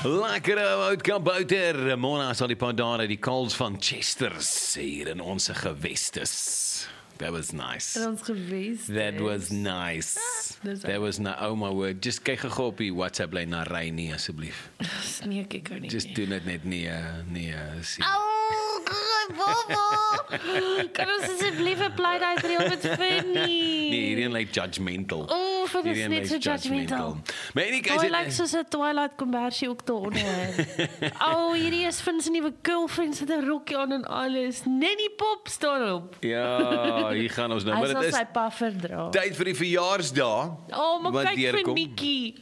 Lekkere oud kabouter. Mona sal die paar dae die calls van Chester's hier in ons gewestes. That was nice. In ons gewees. That was nice. That was nice. Oh my word. Just kyk gou op die WhatsApp lyn na Reinie asseblief. Nee, kyk ou nie. Just doen dit net nie sien. Bobo! Kan ons asseblief 'n play-date reël met Fanny? Nee, hierdie lyk judgmental. Vir dit is net so judgmental. Maar in die Hy lyk soos 'n Twilight kombersie ook daaronder. Hierdie is van sy nuwe girlfriend met 'n rokkie aan en alles. Nanny Pop staan op. Ja, hier gaan ons nou. Hy Maar sal dit is sy puffer dra. tyd vir die verjaarsdag. Maar wat kyk vir deurkom. Nikkie.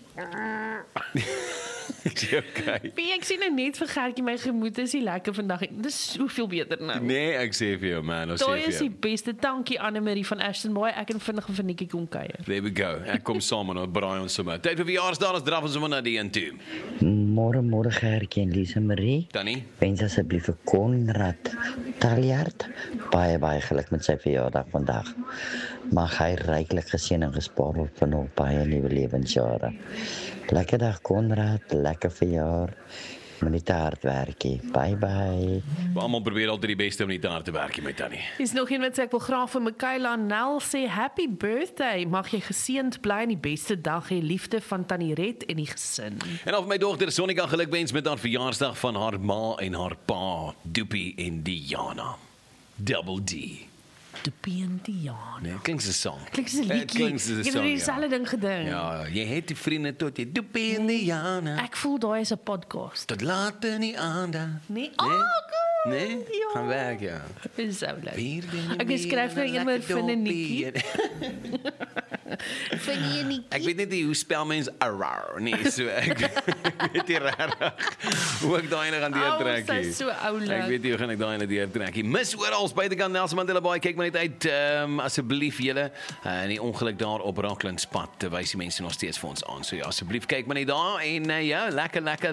Okay. Ek sien net vir Gertjie, my gemoed is nie lekker vandag. Dis soveel beter nou. Nee, ek sê vir jou man, ons sê Daai vir is die jou. beste. Dankie Anne-Marie van Ashton Boy. Ek en vinnig vir Nikkie kom kuier. There we go. Ek kom saam en ons braai ons sommer. Tyd vir verjaarsdag, ons draf ons sommer na die een toe. Môre Gertjie en Lisa Marie. Tannie, Wens asseblief vir Konrad Taljaard baie geluk met sy verjaardag vandag. Mag hy ryklik geseën en gespaar word vir nog baie nuwe lewensjare. Lekker dag Konrad, lekker verjaar. Moet nie te hard werkie. Bye. almal probeer altyd die beste om nie te hard te werk met Tannie. Is nog een wat sê ek wil graag vir Michaela Nel sê happy birthday. Mag jy geseënd bly en die beste dag hê, liefde van Tannie Red en die gesin. En of my dogter Sonika gelukwens met haar verjaarsdag van haar ma en haar pa, Doopie en Diana. Double D. Doopie en Diana. Nee, klink soos 'n song. Klink soos 'n liedjie. Klink soos 'n Ek het song. dieselfde ding gedink. Ja, jy het die vriende tot jy Doopie en Diana. Ek voel daai is 'n podcast. Tot laat in die aande. Nee. Nee? Cool. Nee? Ja. Gaan werk, ja. Dis so leuk. Ek Ek skryf nou eendag vir 'n Nikkie. Vir die Nikkie. Ek weet net nie hoe spel mens arar nie, so ek weet nie regtig hoe ek daai ene gaan deurtrek nie. Sy's so oulik. Ek weet nie hoe gaan ek daai ene deurtrek nie. Mis oral buitekant Nelson Mandela Bay, kyk maar net uit asseblief julle in die ongeluk daar op Rocklands pad, wys die mense nog steeds vir ons aan. So ja, asseblief kyk maar net daar en ja, lekker.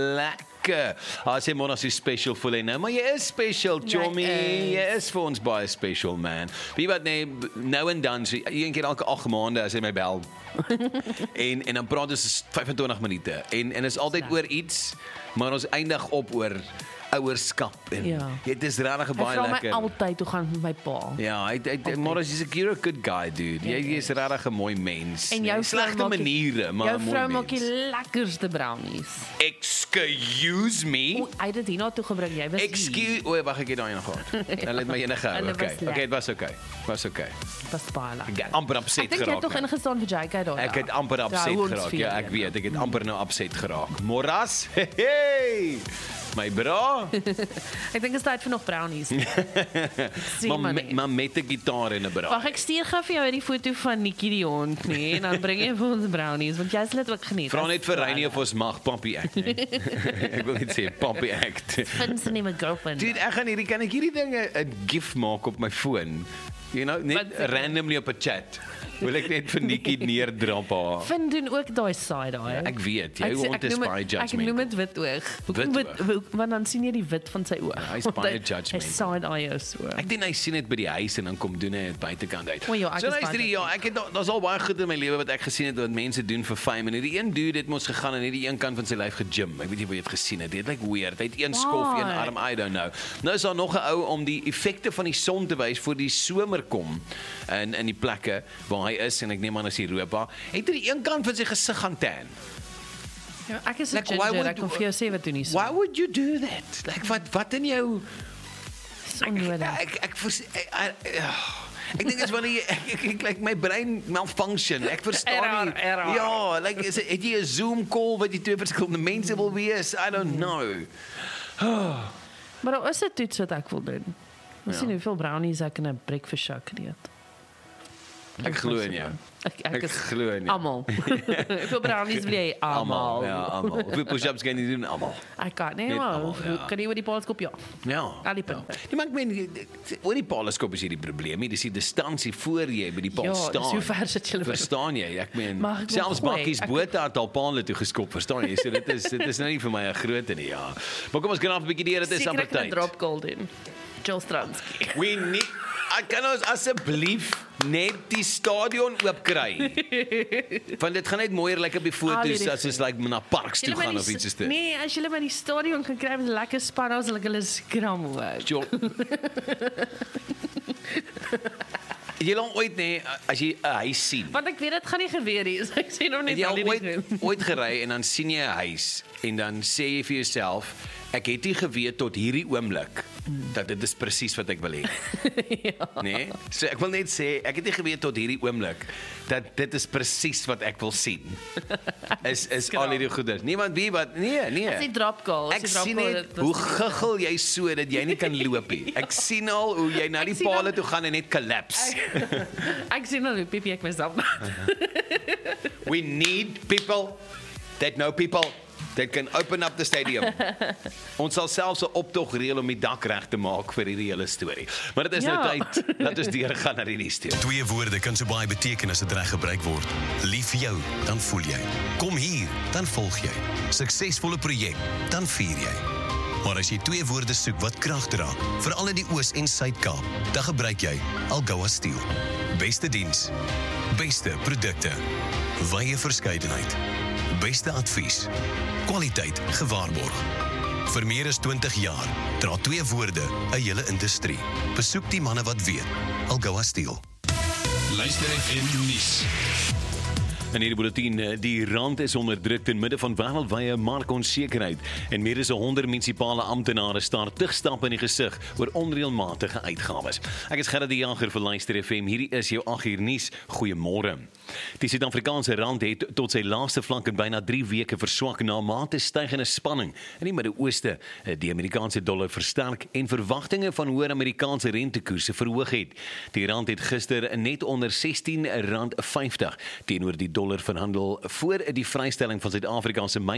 Sê Mona so special voel hy nou, maar jy is special, Chommy. Jy is vir ons baie special, man. Wie wat nee, nou en dan, so een keer elke 8 maande as hy my bel. en dan praat ons 25 minute en is altyd oor iets, maar ons eindig op oor ouerskap en dit is regtig baie lekker. Hy vra my altyd hoe gaan met my pa. Ja, maar as you're a good guy, dude. Jy is regtig 'n mooi mens. En jou slegte maniere, maar 'n mooi mens. Jou vrou maak die lekkerste brownies. Excuse me. Hy het dit hierna toe gebring. Jy was wag, ek het daai nog gehad. Dan het my ene gehou. Okay, dit was okay. Was baie lekker. Ek het amper upset Ek dink jy geraak. het tog ingestaan vir JK daar. Ek het amper upset geraak. Ja, ek weet, ek het amper nou upset geraak. Moras. Hey. My bra. Ek dink dit is tyd vir nog brownies. maar met 'n gitaar en 'n bra. Wag, ek stuur gou vir jou hierdie foto van Nikkie die hond, nee, en dan bring jy vir ons brownies, want jy sal dit ook geniet. Vra net vir Reinie of ons mag Pampie act, nee. Ek wil net sê Pampie act. Vind sy nie my girlfriend. Dude, kan ek hierdie dinge 'n gif maak op my foon? You know, net randomly op 'n chat. Wil ek net vir Nikkie neerdrop haar. Vind doen ook daai side daai. Ja, ek weet, jy hond is baie judgment. Ek noem dit wit oog. Want dan sien jy die wit van sy oë. Hy's baie judgment. Hy side eye so. Ek dink hy sien dit by die huis en dan kom doen hy dit buitekant uit. So ek het daar's al baie goed in my lewe wat ek gesien het wat mense doen vir fame. En die een dude het mos gegaan en net die een kant van sy lyf gegym. Ek weet nie of jy dit gesien het. Dit lyk weird. Hy het een skof, een arm, I don't know. Nou is daar nog 'n ou om die effekte van die son te wys voor die somer kom in die plekke waar hy is en ek neem aan as Europa. Het hy die een kant van sy gesig gaan tan. Ja, ek is 'n ginger, ek kan vir jou sê wat doen nie so. Why would you do that? Like wat in jou Ek dink dit is wanneer ek like my brein malfunction. Ek verstaan nie. Ja, like het jy 'n Zoom call wat jy twee verskillende mense wil wees? I don't know. Maar daar is 'n toets wat ek wil doen. Ons sien hoeveel brownies ek in 'n breakfast show kan eet. Ek glo in jou. Ek glo in jou. Almal. Hoeveel brownies wil jy? Almal. Ja, almal. Hoeveel push-ups kan jy doen? Almal. Ek kan nie, maar kan jy oor die paalskop ja. Ja. Al die punte. Nee, maar ek meen oor die paalskop is hier die probleem nie. Dis die distansie voor jy by die paal staan. Ja, so ver sit jy. Verstaan jy? Ek meen selfs bakkies bote het al paale toe geskop, verstaan jy? So dit is nou nie vir my 'n groot ding nie, ja. Maar kom ons kan af 'n bietjie deur, dit is amper tyd. Drop gold in. Joel Stransky. We need Kan ons asseblief net die stadion oop kry? Want dit gaan net mooier lyk op die foto's as ons like na parks toe gaan of iets soos dit. Nee, as jy by die stadion kan kry met 'n lekker span, dan sal ek hulle skram hoor. Jy lang ooit as jy 'n huis sien. Want ek weet dit gaan nie gebeur nie. So ek sê nog net Jy al ooit gery en dan sien jy 'n huis en dan sê jy vir jouself, ek het nie geweet tot hierdie oomblik dat dit is presies wat ek wil hê. Ja. Nee? So ek wil net sê, ek het nie geweet tot hierdie oomblik dat dit is presies wat ek wil sien. Is al hierdie goeders. Niemand wie wat nee. As die drapkaal, Ek sien net hoe guggel jy so dat jy nie kan loop nie. Ek sien al hoe jy na die palle toe gaan en net collapse. Ek sien al hoe piepie ek myself. We need people that know people that can open up the stadium. Ons sal selfs 'n optog reël om die dak reg te maak vir hierdie hele storie. Maar dit is nou tyd dat ons deurgaan na die nuus toe. 2 woorde kan so baie beteken as dit reg gebruik word. Lief vir jou, dan voel jy. Kom hier, dan volg jy. Suksesvolle projek, dan vier jy. Maar as jy 2 woorde soek wat krag dra, veral in die Oos- en Suid-Kaap, dan gebruik jy Algoa Steel. Beste diens, beste produkte, wye verskeidenheid, beste advies, kwaliteit gewaarborg. Vir meer as 20 jaar dra 2 woorde 'n hele industrie. Besoek die manne wat weet. Algoa Steel. Luister FM nuus. In hierdie bulletin, die rand is onder druk ten midde van wêreldwye markonsekerheid en meer as 100 munisipale amptenare staar tigstap in die gesig oor onreëlmatige uitgawes. Ek is Gerard die Jager vir Luister FM. Hierdie is jou 8 uur nuus. Goeiemôre. Die Suid-Afrikaanse rand het tot sy laagste vlak in byna 3 weke verswak na mate stygende spanning in die Midde-Ooste, die Amerikaanse dollar versterk en verwagtinge van hoër Amerikaanse rentekoerse verhoog het. Die rand het gister net onder R16.50 teenoor die dollar verhandel voor die vrystelling van Suid-Afrika se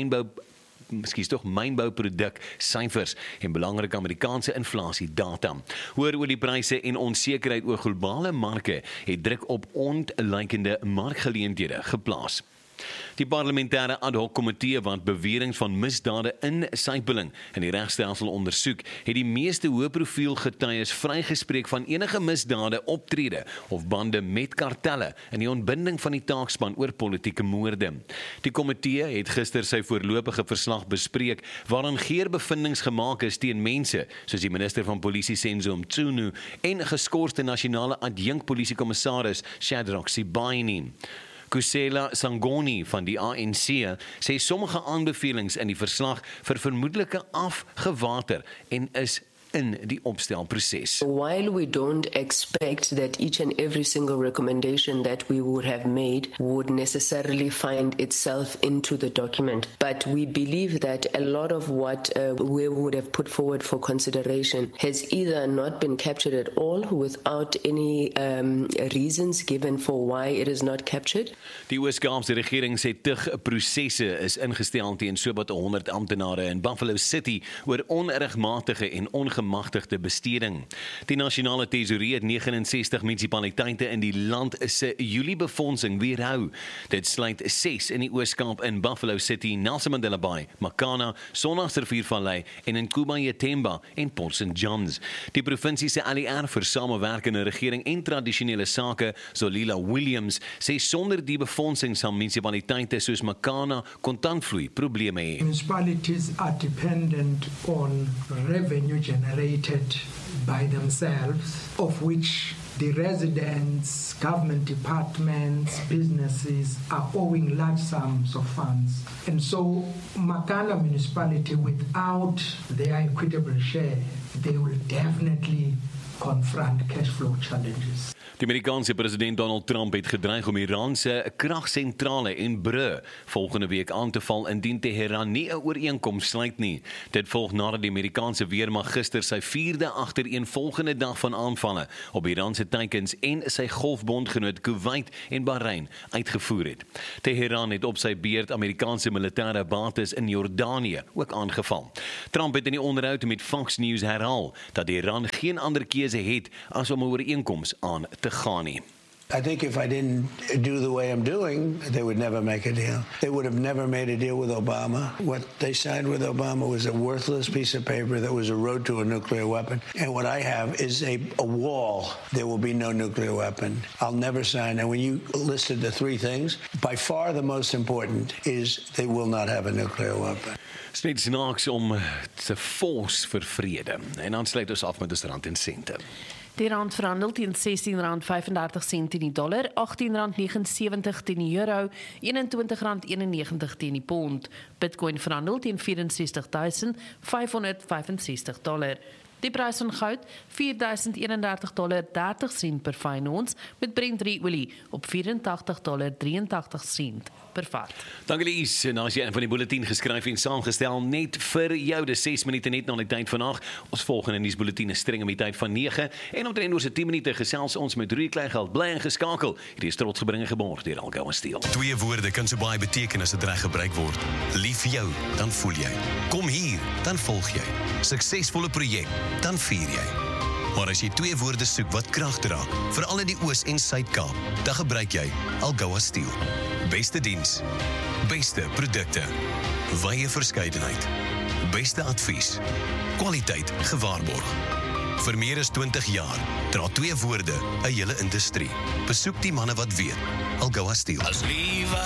mynbouproduk syfers en belangrike Amerikaanse inflasiedata. Hoër oliepryse en onsekerheid oor globale marke het druk op ontlykende markgeleenthede geplaas. Die parlementêre ad hoc komitee wat beweringe van misdade insypeling in die regstelsel ondersoek, het die meeste hoëprofiel getuies vrygespreek van enige misdade, optrede of bande met kartelle in die ontbinding van die taakspan oor politieke moorde. Die komitee het gister sy voorlopige verslag bespreek waarin geen bevindings gemaak is teen mense soos die minister van polisie Senzo Mchunu en geskorste nasionale adjunkpolisiekommissaris Shadrack Sibaini. Kusela Sangoni van die ANC sê sommige aanbevelings in die verslag vir vermoedelike afgewater en is in die opstelproses. While we don't expect that each and every single recommendation that we would have made would necessarily find itself into the document, but we believe that a lot of what we would have put forward for consideration has either not been captured at all without any reasons given for why it is not captured. Die Oos-Kaapse regering sê prosesse is ingestel teen sowat 100 amptenare in Buffalo City oor onregmatige en gemagtigde besteding. Die nasionale tesourier het 69 munisipaliteite in die land se Julie befondsing weerhou. Dit sluit 6 in die Oos-Kaap in Buffalo City, Nelson Mandela Bay, Makana, Sonnagsriviervallei en in Kuba-Yetemba en Port St. John's. Die provinsie se ALR vir samewerkende regering en tradisionele sake, Zolila Williams, sê sonder die befondsing sal munisipaliteite soos Makana kontantvloei probleme hê. Municipalities are dependent on revenue generated by themselves, of which the residents, government departments, businesses are owing large sums of funds. And so Makana municipality, without their equitable share, they will definitely confront cash flow challenges. Die Amerikaanse president Donald Trump het gedreig om Iran se kragsentrale en brûe volgende week aan te val indien Teheran nie 'n ooreenkoms sluit nie. Dit volg nadat die Amerikaanse weermag gister sy 4de agtereenvolgende dag van aanvalle op Iran se teikens en sy golfbondgenoot Kuwait en Bahrein uitgevoer het. Teheran het op sy beurt Amerikaanse militêre bates in Jordanië ook aangeval. Trump het in die onderhoud met Fox News herhaal dat Iran geen ander keuse het as om 'n ooreenkoms aan te gaan nie. I think if I didn't do the way I'm doing, they would never make a deal. They would have never made a deal with Obama. What they signed with Obama was a worthless piece of paper that was a road to a nuclear weapon. And what I have is a wall. There will be no nuclear weapon. I'll never sign. And when you listed the three things, by far the most important is they will not have a nuclear weapon. Dit snaaks om te force vir vrede. En dan sluit ons af met ons rand en sente. Die rand verhandel teen R16.35 teen die dollar, R18.79 teen die euro, R21.91 teen die pond. Bitcoin verhandel teen $64,565. Die prys van goud, $4,031.30 per fyn ons, met Brent olie op $84.83 per vat. Dankie Lies, en as jy een van die bulletin geskryf en saamgestel, net vir jou, dis 6 minute net na die tyd vandag. Ons volgende nuusbulletin is streng om die tyd van 9, en omtrent oor 10 minute gesels ons met Rudy Kleingeld, bly ingeskakel. Hierdie is trots gebring en geborg deur Algoa Steel. Twee woorde kan so baie beteken as dit reg gebruik word. Lief vir jou, dan voel jy. Kom hier, dan volg jy. Suksesvolle projek, dan vier jy. Maar as jy twee woorde soek wat krag dra, veral in die Oos- en Suid-Kaap, dan gebruik jy Algoa Steel. Beste diens, beste produkte, wye verskeidenheid, beste advies, kwaliteit gewaarborg. Vir meer as 20 jaar dra twee woorde 'n hele industrie. Besoek die manne wat weet. Algoa Steel. As liewe